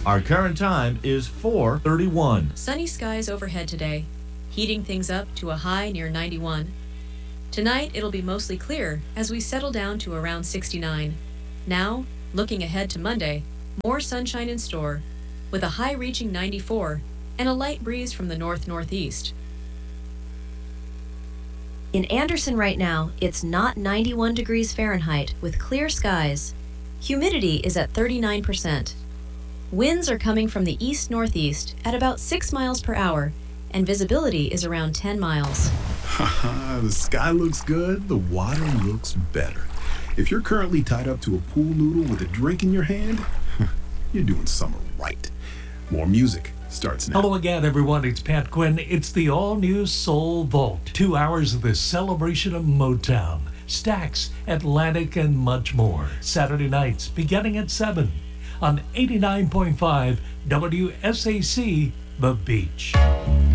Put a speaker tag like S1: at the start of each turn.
S1: Our current time is 4:31.
S2: Sunny skies overhead today, heating things up to a high near 91. Tonight, it'll be mostly clear as we settle down to around 69. Now, looking ahead to Monday, more sunshine in store, with a high reaching 94 and a light breeze from the north-northeast.
S3: In Anderson right now, it's not 91 degrees Fahrenheit with clear skies. Humidity is at 39%. Winds are coming from the east-northeast at about 6 miles per hour, and visibility is around 10 miles.
S4: The sky looks good, the water looks better. If you're currently tied up to a pool noodle with a drink in your hand, you're doing summer right. More music starts now.
S5: Hello again, everyone. It's Pat Quinn. It's the all-new Soul Vault. 2 hours of the celebration of Motown, Stax, Atlantic, and much more. Saturday nights beginning at 7 on 89.5 WSAC, The Beach.